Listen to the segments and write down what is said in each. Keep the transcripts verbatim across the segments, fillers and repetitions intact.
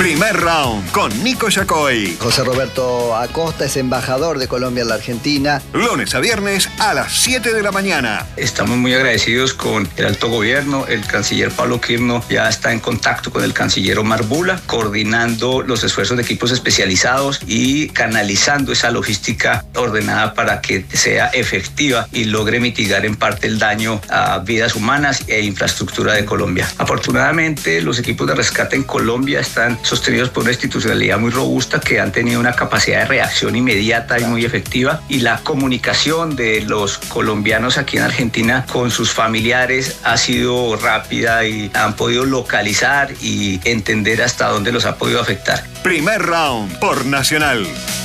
Primer Round con Nico Yacoy. José Roberto Acosta es embajador de Colombia en la Argentina. Lunes a viernes a las siete de la mañana. Estamos muy agradecidos con el alto gobierno. El canciller Pablo Quirno ya está en contacto con el canciller Omar Bula, coordinando los esfuerzos de equipos especializados y canalizando esa logística ordenada para que sea efectiva y logre mitigar en parte el daño a vidas humanas e infraestructura de Colombia. Afortunadamente, los equipos de rescate en Colombia están sostenidos por una institucionalidad muy robusta que han tenido una capacidad de reacción inmediata y muy efectiva, y la comunicación de los colombianos aquí en Argentina con sus familiares ha sido rápida y han podido localizar y entender hasta dónde los ha podido afectar. Primer Round por Nacional.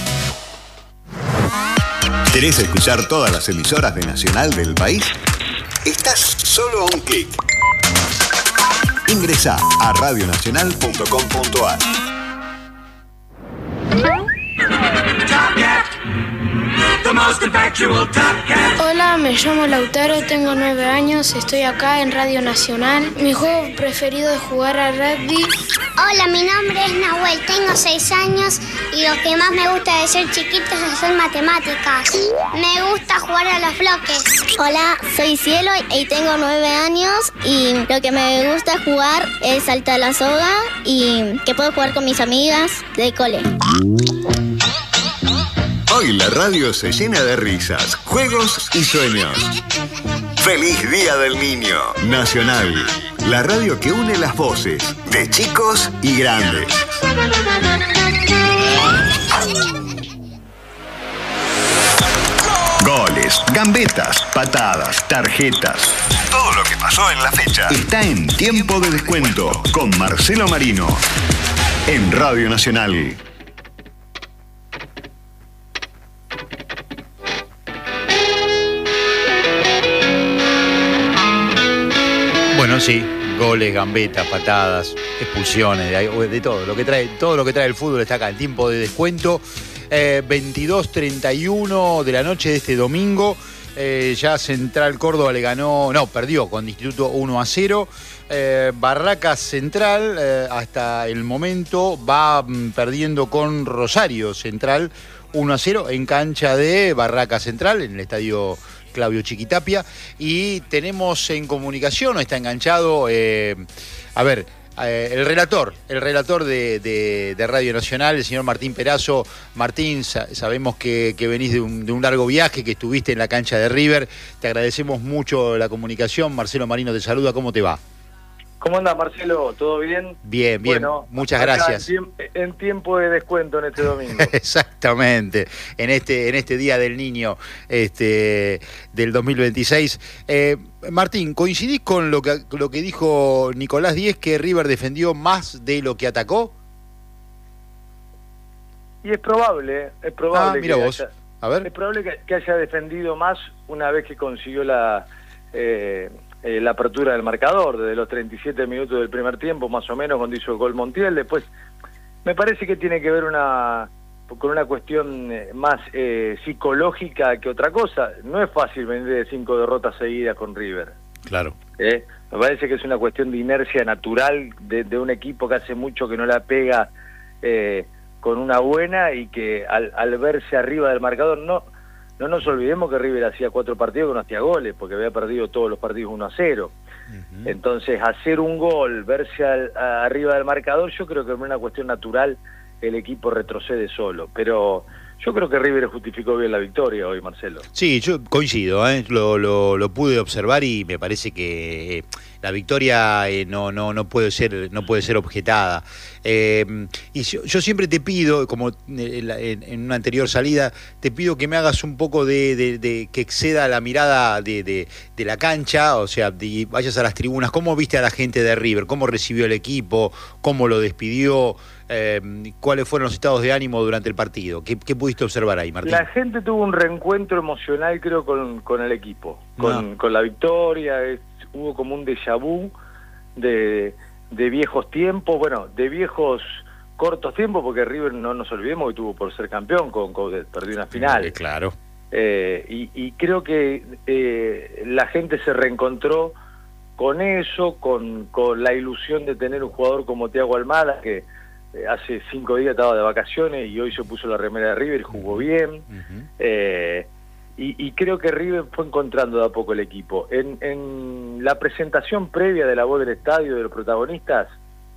¿Querés escuchar todas las emisoras de Nacional del país? Estás solo a un clic. Ingresá a radio nacional punto com punto a r. Hola, me llamo Lautaro, tengo nueve años, estoy acá en Radio Nacional. Mi juego preferido es jugar al rugby. Hola, mi nombre es Nahuel, tengo seis años y lo que más me gusta de ser chiquito es hacer matemáticas. Me gusta jugar a los bloques. Hola, soy Cielo y tengo nueve años y lo que me gusta jugar es saltar la soga y que puedo jugar con mis amigas de cole. Hoy la radio se llena de risas, juegos y sueños. ¡Feliz Día del Niño! Nacional, la radio que une las voces de chicos y grandes. Goles, gambetas, patadas, tarjetas. Todo lo que pasó en la fecha está en Tiempo de Descuento con Marcelo Marino en Radio Nacional. Bueno, sí, goles, gambetas, patadas, expulsiones, de, de todo. Lo que trae, todo lo que trae el fútbol está acá, el Tiempo de Descuento. Eh, veintidós treinta y uno de la noche de este domingo. Eh, ya Central Córdoba le ganó, no, perdió con Instituto uno a cero. Eh, Barracas Central eh, hasta el momento va mm, perdiendo con Rosario Central uno a cero en cancha de Barracas Central, en el estadio Claudio Chiquitapia. Y tenemos en comunicación, está enganchado, eh, a ver, eh, el relator, el relator de, de, de Radio Nacional, el señor Martín Perazo. Martín, sa sabemos que, que venís de un, de un largo viaje, que estuviste en la cancha de River. Te agradecemos mucho la comunicación. Marcelo Marino te saluda, ¿cómo te va? ¿Cómo anda, Marcelo? ¿Todo bien? Bien, bien. Bueno, muchas gracias. En, tiemp en tiempo de descuento en este domingo. Exactamente. En este, en este Día del Niño este, del dos mil veintiséis. Eh, Martín, ¿coincidís con lo que, lo que dijo Nicolás Díez, que River defendió más de lo que atacó? Y es probable, es probable. Ah, mira que vos. Haya, A ver. Es probable que, que haya defendido más una vez que consiguió la... Eh, Eh, la apertura del marcador, desde los treinta y siete minutos del primer tiempo, más o menos, cuando hizo el gol Montiel. Después, me parece que tiene que ver una con una cuestión más eh, psicológica que otra cosa. No es fácil venir de cinco derrotas seguidas con River. Claro. ¿Eh? Me parece que es una cuestión de inercia natural de, de un equipo que hace mucho que no la pega eh, con una buena, y que al, al verse arriba del marcador, no... No nos olvidemos que River hacía cuatro partidos que no hacía goles, porque había perdido todos los partidos uno a cero. Uh-huh. Entonces, hacer un gol, verse al, a, arriba del marcador, yo creo que es una cuestión natural, el equipo retrocede solo. Pero yo creo que River justificó bien la victoria hoy, Marcelo. Sí, yo coincido, ¿eh? lo, lo, lo pude observar y me parece que... Eh, la victoria eh, no, no, no puede ser, no puede ser objetada. Eh, y yo, yo siempre te pido, como en, en una anterior salida, te pido que me hagas un poco de, de, de que exceda la mirada de, de, de la cancha, o sea, de, vayas a las tribunas. ¿Cómo viste a la gente de River? ¿Cómo recibió el equipo? ¿Cómo lo despidió? Eh, ¿Cuáles fueron los estados de ánimo durante el partido? ¿Qué, qué pudiste observar ahí, Martín? La gente tuvo un reencuentro emocional, creo, con, con el equipo, con, no. con la victoria. Es, hubo como un déjà vu de, de viejos tiempos, bueno, de viejos cortos tiempos, porque River, no nos olvidemos que tuvo por ser campeón, con, con perdió una final. Eh, claro. Eh, y, y creo que eh, la gente se reencontró con eso, con, con la ilusión de tener un jugador como Thiago Almada, que eh, hace cinco días estaba de vacaciones y hoy se puso la remera de River y jugó bien. Uh-huh. eh, y, y creo que River fue encontrando de a poco el equipo. En, en la presentación previa de la voz del estadio de los protagonistas,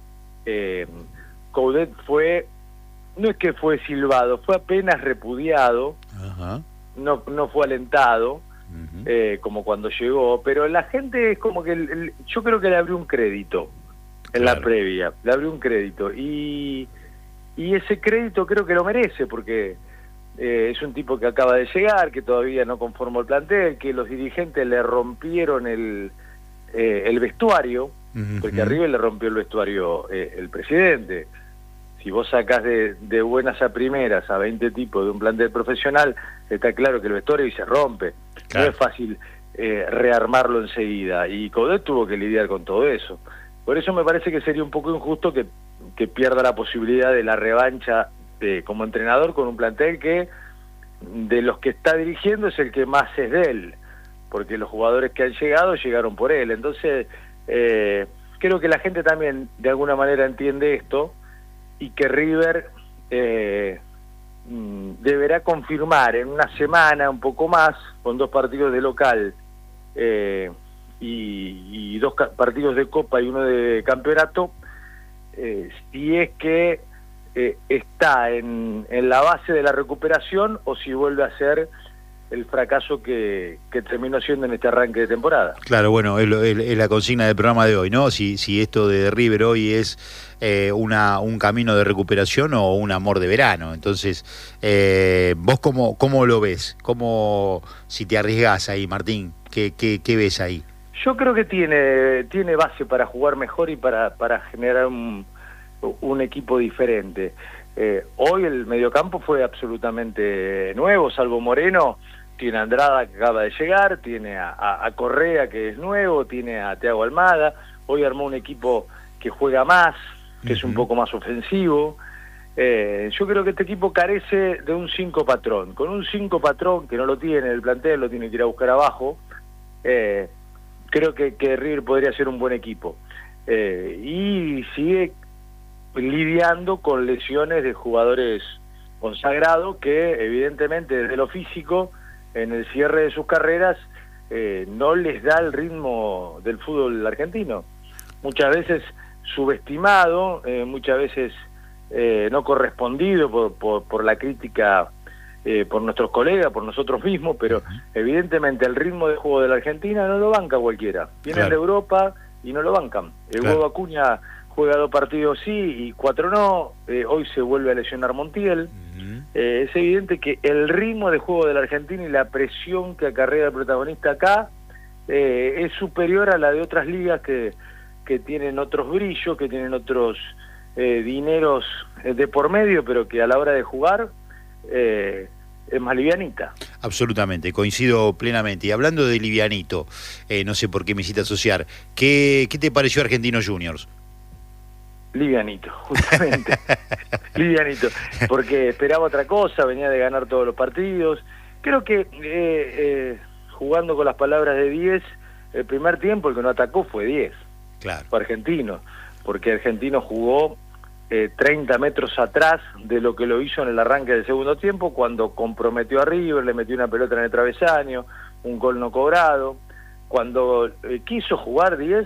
eh, Coudet fue, no es que fue silbado, fue apenas repudiado, uh-huh. no, no fue alentado, uh-huh. eh, como cuando llegó, pero la gente es como que, el, el, yo creo que le abrió un crédito en claro. la previa, le abrió un crédito, y, y ese crédito creo que lo merece, porque eh, es un tipo que acaba de llegar, que todavía no conformó el plantel, que los dirigentes le rompieron el, eh, el vestuario, uh-huh. porque arriba le rompió el vestuario eh, el presidente. Si vos sacás de, de buenas a primeras a veinte tipos de un plantel profesional, está claro que el vestuario y se rompe. Claro. No es fácil eh, rearmarlo enseguida, y Coudet tuvo que lidiar con todo eso. Por eso me parece que sería un poco injusto que, que pierda la posibilidad de la revancha de, como entrenador con un plantel que de los que está dirigiendo es el que más es de él, porque los jugadores que han llegado llegaron por él. Entonces eh, creo que la gente también de alguna manera entiende esto, y que River eh, deberá confirmar en una semana, un poco más, con dos partidos de local eh, y, y dos partidos de Copa y uno de campeonato, eh, si es que eh, está en, en la base de la recuperación o si vuelve a ser el fracaso que, que terminó siendo en este arranque de temporada. Claro, bueno, es, es, es la consigna del programa de hoy, ¿no? Si, si esto de River hoy es eh, una un camino de recuperación o un amor de verano. Entonces, eh, ¿vos cómo, cómo lo ves? ¿Cómo, si te arriesgás ahí, Martín, qué, qué, qué ves ahí? Yo creo que tiene, tiene base para jugar mejor y para, para generar un, un equipo diferente. Eh, hoy el mediocampo fue absolutamente nuevo, salvo Moreno. Tiene a Andrada, que acaba de llegar, tiene a, a, a Correa, que es nuevo, tiene a Thiago Almada. Hoy armó un equipo que juega más, que uh-huh. es un poco más ofensivo. Eh, yo creo que este equipo carece de un cinco patrón. Con un cinco patrón, que no lo tiene el plantel, lo tiene que ir a buscar abajo, eh, creo que, que River podría ser un buen equipo. Eh, y sigue lidiando con lesiones de jugadores consagrados que evidentemente desde lo físico en el cierre de sus carreras eh, no les da el ritmo del fútbol argentino, muchas veces subestimado, eh, muchas veces eh, no correspondido por, por, por la crítica eh, por nuestros colegas, por nosotros mismos, pero evidentemente el ritmo de juego de la Argentina no lo banca cualquiera. Vienen claro. de Europa y no lo bancan. El claro. Hugo Acuña juega dos partidos sí y cuatro no, eh, hoy se vuelve a lesionar Montiel. Uh-huh. eh, es evidente que el ritmo de juego de la Argentina y la presión que acarrea el protagonista acá eh, es superior a la de otras ligas que, que tienen otros brillos, que tienen otros eh, dineros eh, de por medio, pero que a la hora de jugar eh, es más livianita. Absolutamente, coincido plenamente. Y hablando de livianito, eh, no sé por qué me hiciste asociar, ¿qué, qué te pareció Argentinos Juniors? Livianito, justamente. Livianito, porque esperaba otra cosa, venía de ganar todos los partidos. Creo que eh, eh, jugando con las palabras de diez, el primer tiempo el que no atacó fue diez. Claro. Fue Argentino, porque Argentino jugó eh, treinta metros atrás de lo que lo hizo en el arranque del segundo tiempo, cuando comprometió a River, le metió una pelota en el travesaño, un gol no cobrado. Cuando eh, quiso jugar diez,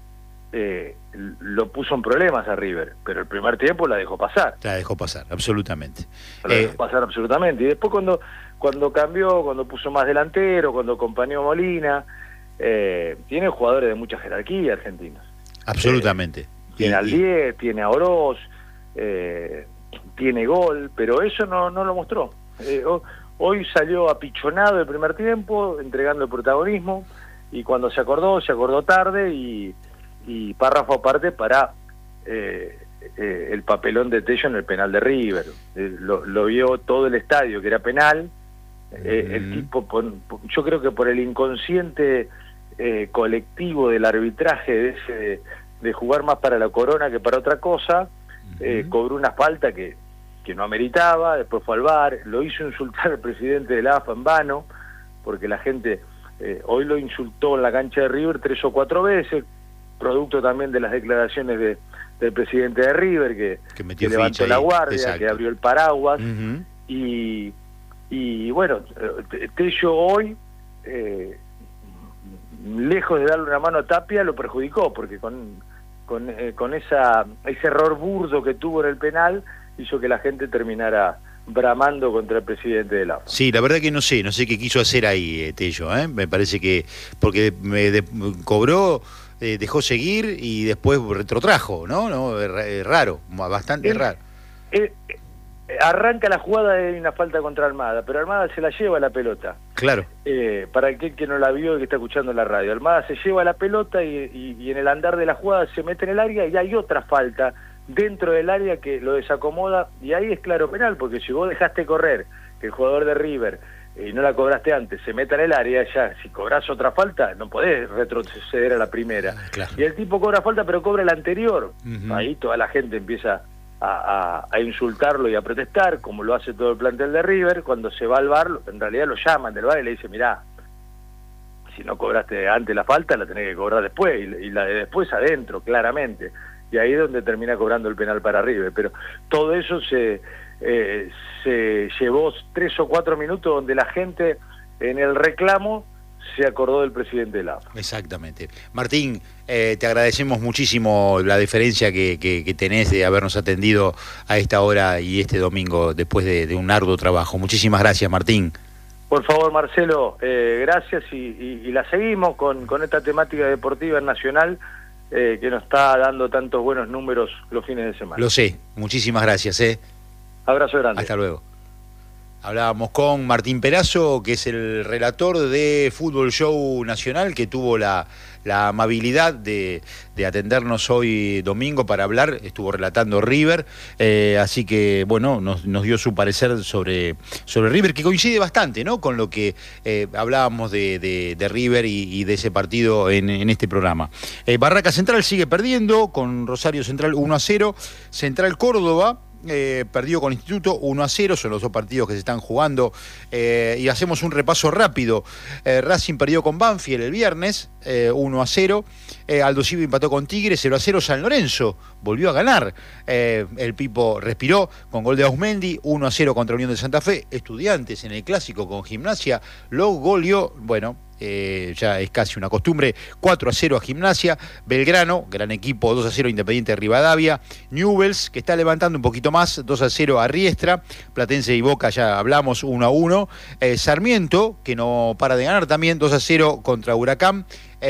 Eh, lo puso en problemas a River, pero el primer tiempo la dejó pasar. La dejó pasar, absolutamente. La eh... dejó pasar absolutamente. Y después cuando cuando cambió, cuando puso más delantero, cuando acompañó a Molina, eh, tiene jugadores de mucha jerarquía argentinos. Absolutamente. Eh, tiene y, al diez, y... tiene a Oroz, eh, tiene gol, pero eso no, no lo mostró. Eh, hoy salió apichonado el primer tiempo, entregando el protagonismo, y cuando se acordó, se acordó tarde y... y párrafo aparte para eh, eh, el papelón de Tello en el penal de River. Eh, lo, lo vio todo el estadio, que era penal. Eh, mm. El tipo, por, por, yo creo que por el inconsciente eh, colectivo del arbitraje, de, ese, de jugar más para la corona que para otra cosa, mm. eh, cobró una falta que, que no ameritaba, después fue al V A R, lo hizo insultar al presidente de la A F A en vano, porque la gente eh, hoy lo insultó en la cancha de River tres o cuatro veces, producto también de las declaraciones de, del presidente de River, que, que, que levantó la guardia, exacto. que abrió el paraguas, uh-huh. y, y bueno, Tello hoy, eh, lejos de darle una mano a Tapia, lo perjudicó, porque con, con, eh, con esa ese error burdo que tuvo en el penal, hizo que la gente terminara bramando contra el presidente del A F A. Sí, la verdad que no sé, no sé qué quiso hacer ahí, eh, Tello, ¿eh? Me parece que, porque me de, cobró, eh, dejó seguir y después retrotrajo, ¿no? no es raro, bastante el, raro. El, arranca la jugada de una falta contra Almada, pero Almada se la lleva la pelota. Claro. Eh, para aquel que no la vio y que está escuchando en la radio, Almada se lleva la pelota y, y, y en el andar de la jugada se mete en el área y hay otra falta dentro del área que lo desacomoda, y ahí es claro penal, porque si vos dejaste correr que el jugador de River y eh, no la cobraste antes, se meta en el área, ya si cobrás otra falta no podés retroceder a la primera. Claro. Y el tipo cobra falta pero cobra la anterior. Uh-huh. Ahí toda la gente empieza a, a, a insultarlo y a protestar, como lo hace todo el plantel de River. Cuando se va al V A R, en realidad lo llaman del V A R y le dicen, mirá, si no cobraste antes la falta, la tenés que cobrar después, y, y la de después adentro, claramente. Y ahí es donde termina cobrando el penal para River. Pero todo eso se, eh, se llevó tres o cuatro minutos donde la gente en el reclamo se acordó del presidente del A F A. Exactamente. Martín, eh, te agradecemos muchísimo la deferencia que, que, que tenés de habernos atendido a esta hora y este domingo después de, de un arduo trabajo. Muchísimas gracias, Martín. Por favor, Marcelo, eh, gracias y, y, y la seguimos con, con esta temática deportiva en Nacional, Eh, que nos está dando tantos buenos números los fines de semana. Lo sé, muchísimas gracias. ¿eh? Abrazo grande. Hasta luego. Hablábamos con Martín Perazo, que es el relator de Fútbol Show Nacional, que tuvo la, la amabilidad de, de atendernos hoy domingo para hablar. Estuvo relatando River, eh, así que bueno, nos, nos dio su parecer sobre, sobre River, que coincide bastante, ¿no?, con lo que eh, hablábamos de, de, de River y, y de ese partido en, en este programa. Eh, Barraca Central sigue perdiendo con Rosario Central uno a cero. Central Córdoba Eh, perdió con Instituto uno a cero, son los dos partidos que se están jugando, eh, y hacemos un repaso rápido. eh, Racing perdió con Banfield el viernes, eh, uno a cero, eh, Aldo Civi empató con Tigre cero a cero, San Lorenzo volvió a ganar, eh, el Pipo respiró con gol de Ausmendi, uno a cero contra Unión de Santa Fe. Estudiantes en el Clásico con Gimnasia lo goleó, bueno, Eh, ya es casi una costumbre, cuatro a cero a Gimnasia. Belgrano, gran equipo, dos a cero Independiente de Rivadavia. Newell's, que está levantando un poquito más, dos a cero a Riestra. Platense y Boca, ya hablamos, uno a uno. eh, Sarmiento, que no para de ganar también, dos a cero contra Huracán.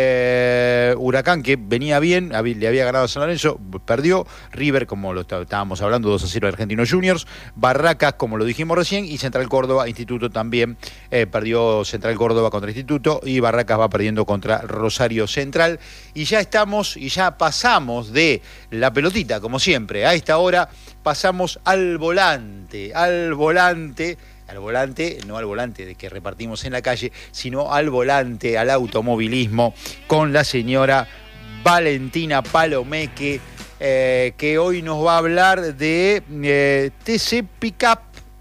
Eh, Huracán, que venía bien, le había ganado a San Lorenzo, perdió. River, como lo estábamos hablando, dos a cero a Argentinos Juniors. Barracas, como lo dijimos recién, y Central Córdoba, Instituto también, eh, perdió Central Córdoba contra Instituto, y Barracas va perdiendo contra Rosario Central. Y ya estamos, y ya pasamos de la pelotita, como siempre, a esta hora pasamos al volante, al volante, al volante, no al volante de que repartimos en la calle, sino al volante, al automovilismo, con la señora Valentina Palomeque, eh, que hoy nos va a hablar de eh, T C Pickup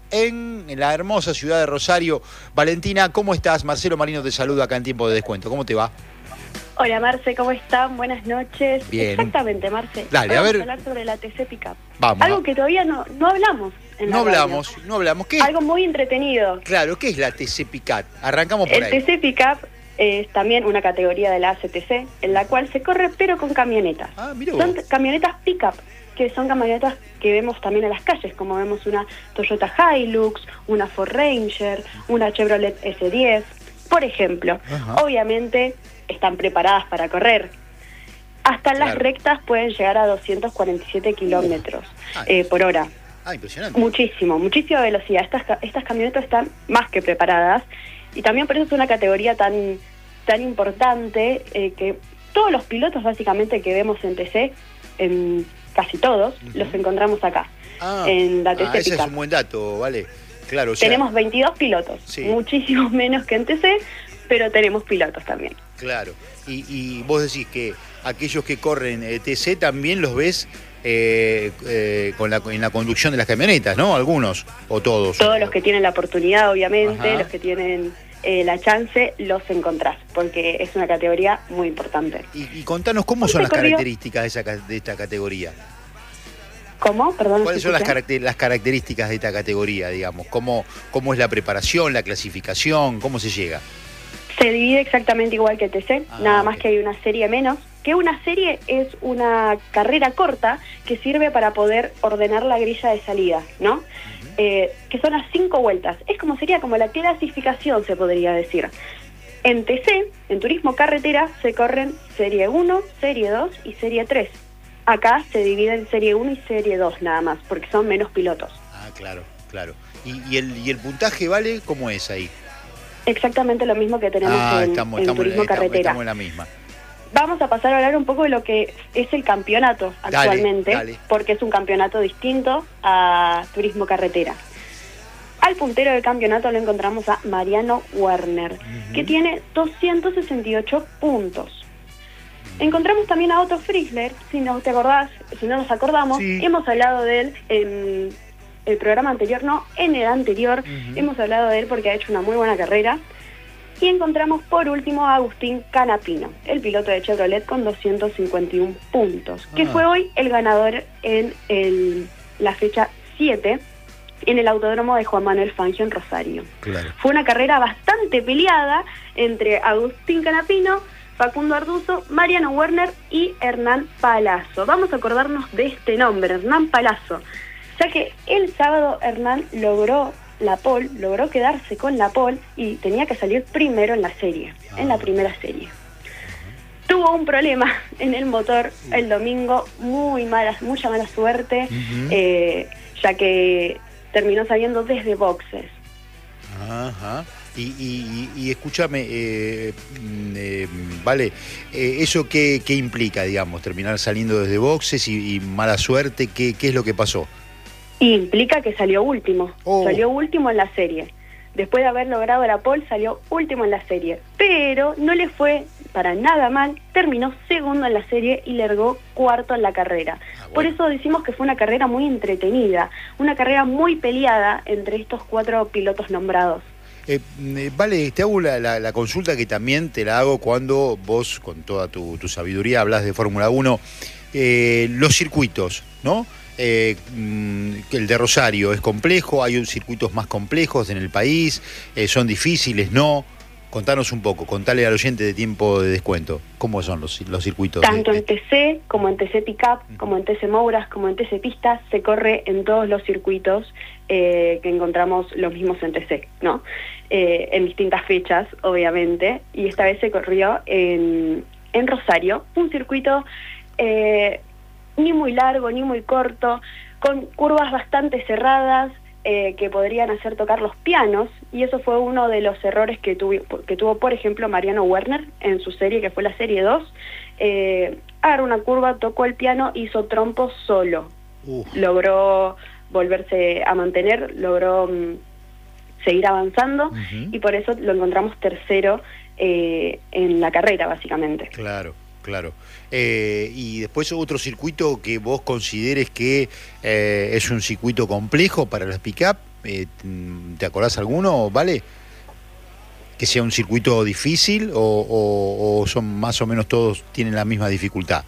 en la hermosa ciudad de Rosario. Valentina, ¿cómo estás? Marcelo Marino te saluda acá en Tiempo de Descuento. ¿Cómo te va? Hola Marce, ¿cómo están? Buenas noches. Bien. Exactamente, Marce. Dale, Vamos a ver. a hablar sobre la T C Pickup. Vamos. Algo que todavía no, no hablamos en la No radio. hablamos, no hablamos. ¿Qué es? Algo muy entretenido. Claro, ¿qué es la T C Pickup? Arrancamos por El ahí. T C Pickup es también una categoría de la A C T C, en la cual se corre pero con camionetas. Ah, mirá vos. Son camionetas Pickup, que son camionetas que vemos también en las calles, como vemos una Toyota Hilux, una Ford Ranger, una Chevrolet S diez, por ejemplo. Ajá. Obviamente están preparadas para correr. Hasta Claro. las rectas pueden llegar a doscientos cuarenta y siete kilómetros Ah. eh, por hora. Ah, impresionante. Muchísimo, muchísima velocidad. Estas, ca- estas camionetas están más que preparadas, y también por eso es una categoría tan, tan importante, eh, que todos los pilotos básicamente que vemos en T C, en casi todos, Ujú. los encontramos acá, Ah, en la T C ah, ese es Pickup. un buen dato, vale. Claro, o sea, Tenemos veintidós pilotos, Sí. muchísimo menos que en T C, pero tenemos pilotos también. claro. Y, y vos decís que aquellos que corren eh, T C también los ves eh, eh, con la, en la conducción de las camionetas, ¿no? Algunos, o todos. Todos los que tienen la oportunidad, obviamente, Ajá. los que tienen eh, la chance, los encontrás, porque es una categoría muy importante. Y, y contanos cómo Un son las recorrido- características de, esa, ca- de esta categoría. ¿Cómo? Perdón. ¿Cuáles son las, caracter las características de esta categoría, digamos? ¿Cómo, ¿Cómo es la preparación, la clasificación? ¿Cómo se llega? Se divide exactamente igual que T C, ah, nada más okay. que hay una serie menos. Que una serie es una carrera corta que sirve para poder ordenar la grilla de salida, ¿no? Uh-huh. eh, que son las cinco vueltas. Es como sería como la clasificación, se podría decir. En T C, en turismo carretera, se corren serie uno, serie dos y serie tres. Acá se divide en serie uno y serie dos nada más, porque son menos pilotos. Ah, claro, claro. ¿Y, y, el, y el puntaje vale cómo es ahí? Exactamente lo mismo que tenemos ah, en, estamos, en estamos, turismo estamos, carretera. Estamos en la misma. Vamos a pasar a hablar un poco de lo que es el campeonato actualmente, dale, dale. porque es un campeonato distinto a turismo carretera. Al puntero del campeonato lo encontramos a Mariano Werner, uh-huh. que tiene doscientos sesenta y ocho puntos. Encontramos también a Otto Friesler, si no te acordás, si no nos acordamos, sí. hemos hablado de él en el programa anterior, no, en el anterior, uh-huh. hemos hablado de él porque ha hecho una muy buena carrera. Y encontramos por último a Agustín Canapino, el piloto de Chevrolet con doscientos cincuenta y uno puntos, que ah. fue hoy el ganador en el, la fecha siete en el autódromo de Juan Manuel Fangio en Rosario. Claro. Fue una carrera bastante peleada entre Agustín Canapino, Facundo Arduzo, Mariano Werner y Hernán Palazzo. Vamos a acordarnos de este nombre, Hernán Palazzo, ya que el sábado Hernán logró la pole, logró quedarse con la pole y tenía que salir primero en la serie, ah. en la primera serie. Uh-huh. Tuvo un problema en el motor uh-huh. el domingo, muy mala, mucha mala suerte, uh-huh. eh, ya que terminó saliendo desde boxes. Ajá. Y, y, y escúchame, eh, eh, vale, eh, ¿eso qué, qué implica, digamos, terminar saliendo desde boxes y, y mala suerte? ¿Qué, qué es lo que pasó? Y implica que salió último, oh. salió último en la serie. Después de haber logrado la pole, salió último en la serie. Pero no le fue para nada mal, terminó segundo en la serie y largó cuarto en la carrera. Ah, bueno. Por eso decimos que fue una carrera muy entretenida, una carrera muy peleada entre estos cuatro pilotos nombrados. Eh, vale, te hago la, la, la consulta que también te la hago cuando vos, con toda tu, tu sabiduría, hablas de Fórmula uno. Eh, los circuitos, ¿no? Eh, el de Rosario es complejo, hay circuitos más complejos en el país, eh, son difíciles, ¿no? Contanos un poco, contale al oyente de Tiempo de Descuento, ¿cómo son los, los circuitos? Tanto de, en T C, como en T C Pickup, uh-huh. como en T C Mouras, como en T C Pistas, se corre en todos los circuitos eh, que encontramos los mismos en T C, ¿no? Eh, en distintas fechas, obviamente, y esta vez se corrió en, en Rosario, un circuito eh, ni muy largo, ni muy corto, con curvas bastante cerradas, eh, que podrían hacer tocar los pianos, y eso fue uno de los errores que, tuvi, que tuvo, por ejemplo, Mariano Werner en su serie, que fue la serie dos. Eh, agarró una curva, tocó el piano, hizo trompo solo. Uh. Logró volverse a mantener, logró um, seguir avanzando, uh-huh. y por eso lo encontramos tercero eh, en la carrera, básicamente. Claro. Claro. Eh, y después otro circuito que vos consideres que eh, es un circuito complejo para las pick-up, eh, ¿te acordás alguno, vale? ¿Que sea un circuito difícil o, o, o son más o menos todos tienen la misma dificultad?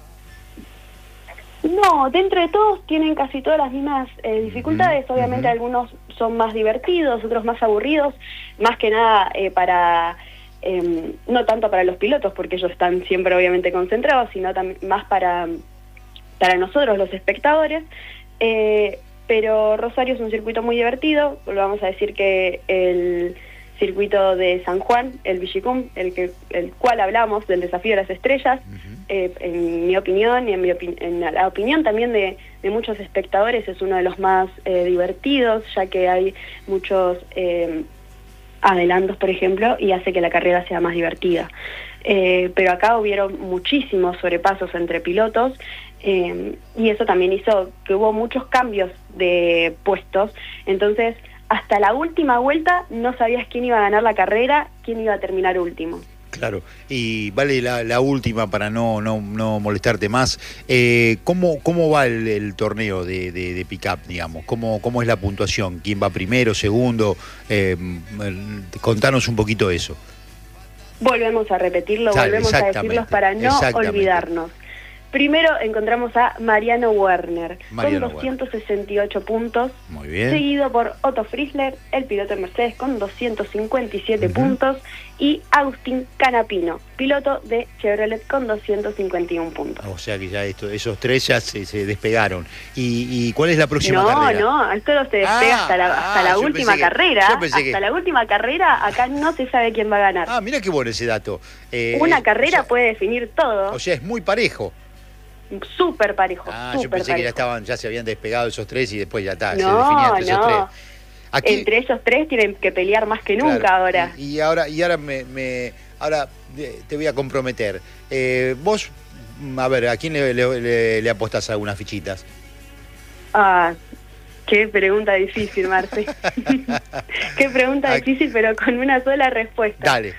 No, dentro de todos tienen casi todas las mismas eh, dificultades. Uh-huh. Obviamente uh-huh. algunos son más divertidos, otros más aburridos, más que nada eh, para... Eh, no tanto para los pilotos, porque ellos están siempre obviamente concentrados, sino también más para, para nosotros los espectadores. Eh, pero Rosario es un circuito muy divertido. Volvamos a decir que el circuito de San Juan, el Villicum, el, que, el cual hablamos del desafío de las estrellas, uh-huh. eh, en mi opinión y en, mi opi- en la opinión también de, de muchos espectadores, es uno de los más eh, divertidos, ya que hay muchos... Eh, adelantos, por ejemplo, y hace que la carrera sea más divertida. Eh, pero acá hubieron muchísimos sobrepasos entre pilotos, eh, y eso también hizo que hubo muchos cambios de puestos. Entonces, hasta la última vuelta no sabías quién iba a ganar la carrera, quién iba a terminar último. Claro, y vale la, la última para no, no, no molestarte más. Eh, ¿cómo, ¿Cómo va el, el torneo de, de, de pick-up, digamos? ¿Cómo, ¿Cómo es la puntuación? ¿Quién va primero, segundo? Eh, contanos un poquito eso. Volvemos a repetirlo, Dale, volvemos a decirlo para no olvidarnos. Primero encontramos a Mariano Werner, Mariano con doscientos sesenta y ocho puntos. Muy bien. Seguido por Otto Frizzler, el piloto de Mercedes, con doscientos cincuenta y siete Uh-huh. puntos. Y Agustín Canapino, piloto de Chevrolet, con doscientos cincuenta y uno puntos. O sea que ya esto, esos tres ya se, se despegaron. ¿Y, ¿Y cuál es la próxima no, carrera? No, no, esto no se despega Ah, hasta la, hasta ah, la yo última pensé que- carrera. yo pensé Hasta que- la última carrera, acá no se sabe quién va a ganar. Ah, mira qué bueno ese dato. Eh, Una es- carrera o sea, puede definir todo. O sea, es muy parejo. Súper parejo. Ah, súper yo pensé parejo. que ya estaban, ya se habían despegado esos tres y después ya está, se No, definían entre esos no. tres. Aquí- Entre ellos tres tienen que pelear más que nunca Claro, ahora. Y, y ahora, y ahora me, me- ahora eh, te voy a comprometer. Eh, vos, mm, a ver, ¿a quién le, le, le- le apostás algunas fichitas? Ah, qué pregunta difícil, Marce. Qué pregunta Ah, difícil, pero con una sola respuesta. Dale.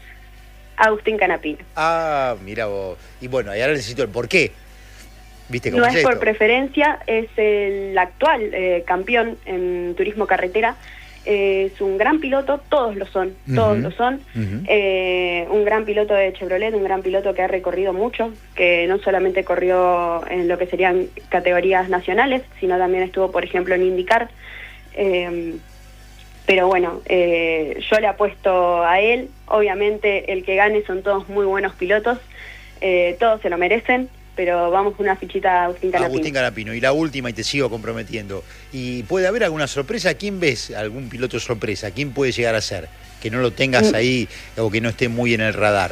Agustín Canapino. Ah, mira vos. Y bueno, y ahora necesito el por qué. ¿Viste cómo No es es por esto? preferencia, es el actual eh, campeón en turismo carretera. Eh, es un gran piloto, todos lo son, todos Ujú, lo son. ujú. Eh, un gran piloto de Chevrolet, un gran piloto que ha recorrido mucho, que no solamente corrió en lo que serían categorías nacionales, sino también estuvo, por ejemplo, en IndyCar. Eh, pero bueno, eh, yo le apuesto a él. Obviamente el que gane son todos muy buenos pilotos, eh, todos se lo merecen, pero vamos con una fichita a Agustín Canapino. Agustín Canapino. Y la última, y te sigo comprometiendo. ¿Y puede haber alguna sorpresa? ¿Quién ves? ¿Algún piloto sorpresa? ¿Quién puede llegar a ser? Que no lo tengas Mm. ahí o que no esté muy en el radar.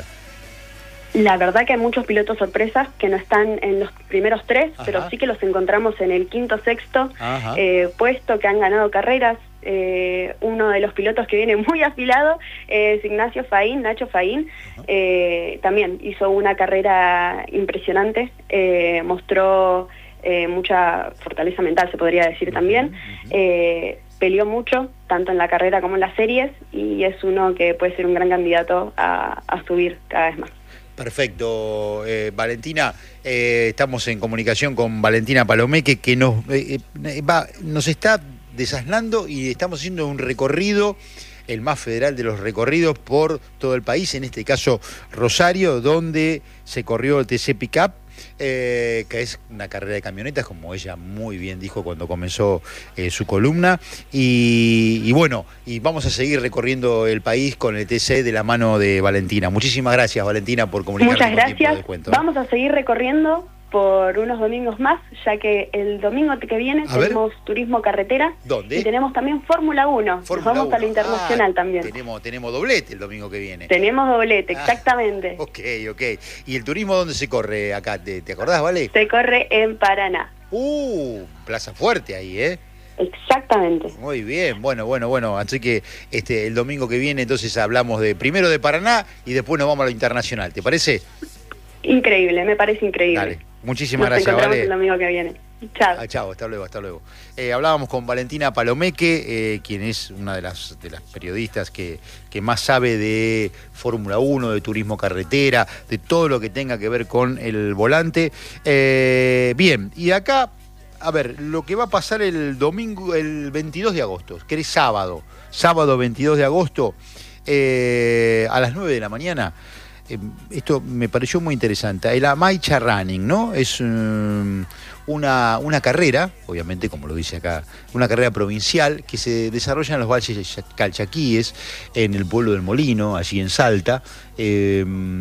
La verdad que hay muchos pilotos sorpresas que no están en los primeros tres, Ajá. pero sí que los encontramos en el quinto, sexto Ajá. eh, puesto, que han ganado carreras. Eh, uno de los pilotos que viene muy afilado es Ignacio Faín, Nacho Faín. Eh, también hizo una carrera impresionante, eh, mostró eh, mucha fortaleza mental, se podría decir también. Eh, peleó mucho, tanto en la carrera como en las series, y es uno que puede ser un gran candidato a, a subir cada vez más. Perfecto, eh, Valentina, eh, estamos en comunicación con Valentina Palomeque, que nos, eh, eh, va, nos está desasnando y estamos haciendo un recorrido, el más federal de los recorridos por todo el país, en este caso Rosario, donde se corrió el T C Pickup, eh, que es una carrera de camionetas, como ella muy bien dijo cuando comenzó eh, su columna, y, y bueno, y vamos a seguir recorriendo el país con el T C de la mano de Valentina. Muchísimas gracias, Valentina, por comunicarnos Muchas con tiempo de gracias. descuento. Vamos a seguir recorriendo por unos domingos más, ya que el domingo que viene A ver. tenemos turismo carretera. ¿Dónde? Y tenemos también Fórmula uno. Nos Fórmula vamos a lo uno. internacional Ah, también. Tenemos, tenemos doblete el domingo que viene. Tenemos doblete, Ah. exactamente. Ok, ok. ¿Y el turismo dónde se corre acá? ¿Te, te acordás, Vale? Se corre en Paraná. Uh, Plaza Fuerte ahí, ¿eh? Exactamente. Muy bien, bueno, bueno, bueno. Así que este el domingo que viene entonces hablamos de primero de Paraná y después nos vamos a lo internacional. ¿Te parece? Increíble, me parece increíble. Dale. Muchísimas Nos gracias, encontramos Vale. el domingo que viene. Chao. Ah, chao, hasta luego, hasta luego. Eh, hablábamos con Valentina Palomeque, eh, quien es una de las, de las periodistas que, que más sabe de Fórmula uno, de turismo carretera, de todo lo que tenga que ver con el volante. Eh, bien, y acá, a ver, lo que va a pasar el domingo, el veintidós de agosto, que es sábado, sábado veintidós de agosto, eh, a las nueve de la mañana. Eh, esto me pareció muy interesante. El Amaicha Running, ¿no? Es um, una, una carrera, obviamente, como lo dice acá, una carrera provincial que se desarrolla en los valles calchaquíes, en el pueblo del Molino, allí en Salta, eh,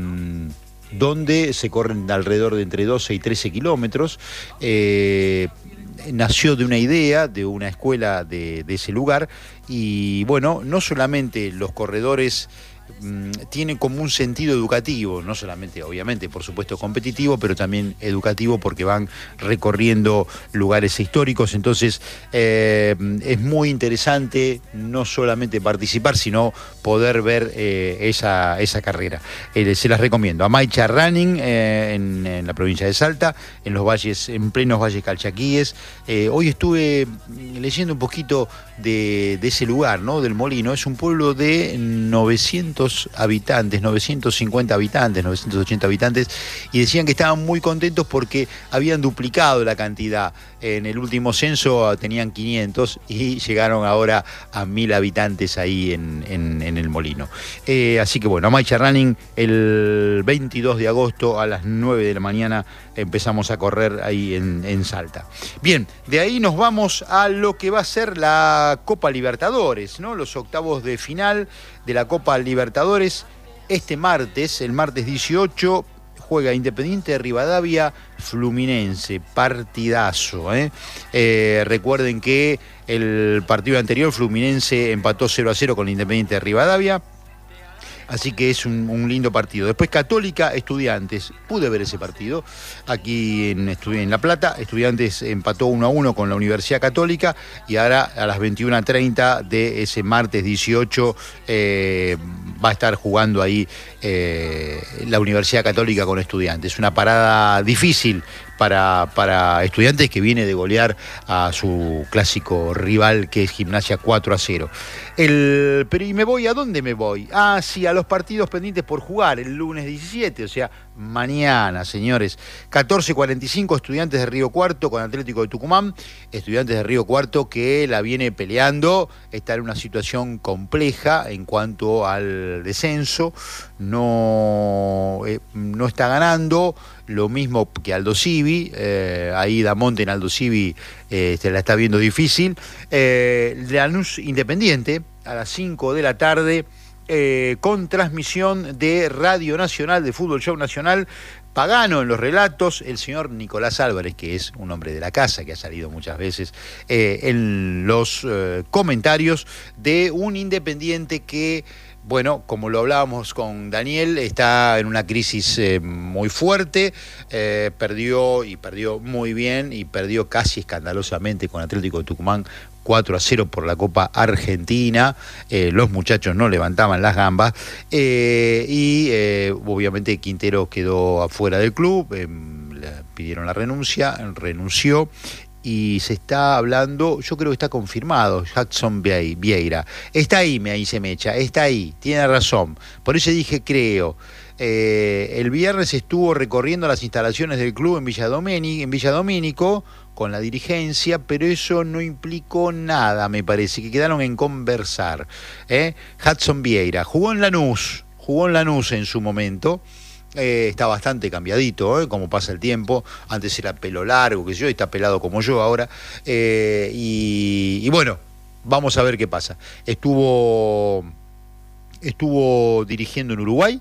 donde se corren alrededor de entre doce y trece kilómetros. Eh, nació de una idea, de una escuela de, de ese lugar, y bueno, no solamente los corredores tiene como un sentido educativo, no solamente, obviamente, por supuesto, competitivo, pero también educativo porque van recorriendo lugares históricos. Entonces, eh, es muy interesante no solamente participar, sino poder ver eh, esa, esa carrera. Eh, se las recomiendo. Amaicha Running, eh, en, en la provincia de Salta, en los valles, en plenos valles calchaquíes. Eh, hoy estuve leyendo un poquito de, de ese lugar, ¿no? Del Molino. Es un pueblo de novecientos novecientos habitantes, novecientos cincuenta habitantes, novecientos ochenta habitantes, y decían que estaban muy contentos porque habían duplicado la cantidad. En el último censo tenían quinientos y llegaron ahora a mil habitantes ahí en, en, en el Molino. Eh, así que bueno, Amaicha Running el veintidós de agosto a las nueve de la mañana empezamos a correr ahí en, en Salta. Bien, de ahí nos vamos a lo que va a ser la Copa Libertadores, ¿no? Los octavos de final de la Copa Libertadores. Este martes, el martes dieciocho, juega Independiente de Rivadavia, Fluminense, partidazo. ¿eh? Eh, recuerden que el partido anterior Fluminense empató cero a cero con Independiente de Rivadavia. Así que es un, un lindo partido. Después Católica, Estudiantes. Pude ver ese partido aquí en, en La Plata. Estudiantes empató uno a uno con la Universidad Católica y ahora a las veintiuna treinta de ese martes dieciocho eh, va a estar jugando ahí eh, la Universidad Católica con Estudiantes. Una parada difícil para, para Estudiantes, que viene de golear a su clásico rival, que es Gimnasia cuatro a cero. El, pero ¿y me voy? ¿A dónde me voy? Ah, sí, a los partidos pendientes por jugar el lunes diecisiete, o sea, mañana, señores. catorce cuarenta y cinco, Estudiantes de Río Cuarto con Atlético de Tucumán. Estudiantes de Río Cuarto que la viene peleando, está en una situación compleja en cuanto al descenso, no, eh, no está ganando, lo mismo que Aldo Civi, eh, ahí Damonte en Aldo Civi eh, se la está viendo difícil. Eh, Lanús Independiente a las cinco de la tarde, eh, con transmisión de Radio Nacional, de Fútbol Show Nacional. Pagano en los relatos, el señor Nicolás Álvarez, que es un hombre de la casa, que ha salido muchas veces eh, en los eh, comentarios de un Independiente que, bueno, como lo hablábamos con Daniel, está en una crisis eh, muy fuerte, eh, perdió y perdió muy bien y perdió casi escandalosamente con Atlético de Tucumán cuatro a cero por la Copa Argentina. Eh, los muchachos no levantaban las gambas eh, y eh, obviamente Quintero quedó afuera del club, eh, le pidieron la renuncia, renunció. Y se está hablando, yo creo que está confirmado, Jackson Vieira. Está ahí, me dice Mecha, está ahí, tiene razón. Por eso dije creo. Eh, el viernes estuvo recorriendo las instalaciones del club en Villa Domínico, en Villa Domínico con la dirigencia, pero eso no implicó nada, me parece, que quedaron en conversar. ¿eh? Hudson Vieira jugó en Lanús, jugó en Lanús en su momento. Eh, está bastante cambiadito, ¿eh? Como pasa el tiempo. Antes era pelo largo, que yo, está pelado como yo ahora. Eh, y, y bueno, vamos a ver qué pasa. Estuvo, estuvo dirigiendo en Uruguay,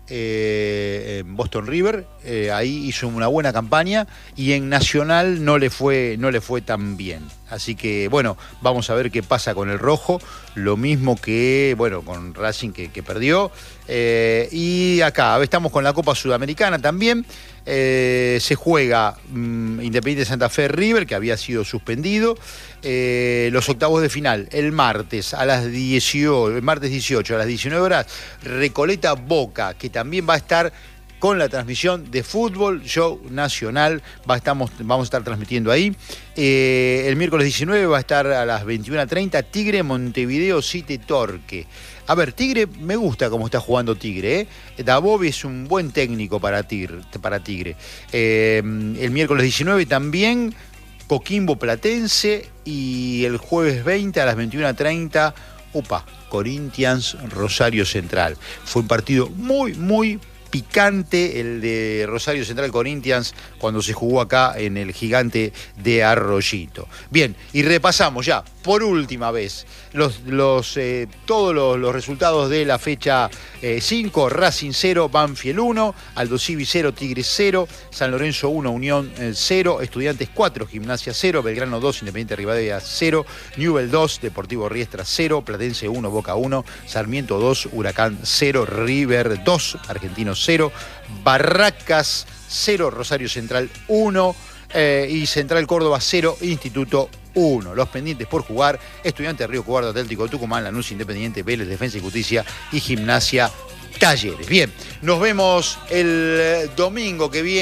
eh, en Boston River, eh, ahí hizo una buena campaña y en Nacional no le fue, no le fue tan bien. Así que, bueno, vamos a ver qué pasa con el rojo, lo mismo que, bueno, con Racing que, que perdió. Eh, y acá estamos con la Copa Sudamericana también. Eh, se juega mmm, Independiente Santa Fe River, que había sido suspendido. Eh, los octavos de final, el martes a las dieciocho, el martes dieciocho a las diecinueve horas, Recoleta Boca, que también va a estar con la transmisión de Fútbol Show Nacional. Va, estamos, vamos a estar transmitiendo ahí. Eh, el miércoles diecinueve va a estar a las veintiuna treinta Tigre Montevideo City Torque. A ver, Tigre, me gusta cómo está jugando Tigre. ¿eh? Dabove es un buen técnico para Tigre. Para Tigre. Eh, el miércoles diecinueve también Coquimbo Platense y el jueves veinte a las veintiuna treinta, upa, Corinthians Rosario Central. Fue un partido muy, muy picante el de Rosario Central Corinthians cuando se jugó acá en el Gigante de Arroyito. Bien, y repasamos ya por última vez los, los, eh, todos los, los resultados de la fecha cinco, eh, Racing cero, Banfield uno, Aldo Civi cero, Tigres cero, San Lorenzo uno, Unión cero, Estudiantes cuatro, Gimnasia cero, Belgrano dos, Independiente Rivadavia cero, Newell dos, Deportivo Riestra cero, Platense uno, Boca uno, Sarmiento dos, Huracán cero, River dos, Argentino cero, Barracas cero, Rosario Central uno eh, y Central Córdoba cero, Instituto uno. Los pendientes por jugar, Estudiantes de Río Cuarto, Atlético de Tucumán, Lanús Independiente, Vélez, Defensa y Justicia y Gimnasia Talleres. Bien, nos vemos el domingo que viene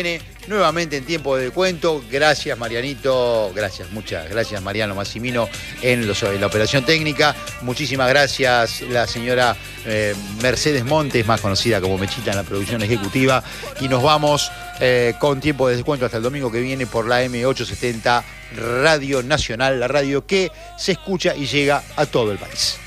nuevamente en tiempo de descuento. Gracias, Marianito. Gracias, muchas gracias, Mariano Massimino, en, los, en la operación técnica. Muchísimas gracias, la señora eh, Mercedes Montes, más conocida como Mechita en la producción ejecutiva. Y nos vamos eh, con tiempo de descuento hasta el domingo que viene por la M ochocientos setenta Radio Nacional, la radio que se escucha y llega a todo el país.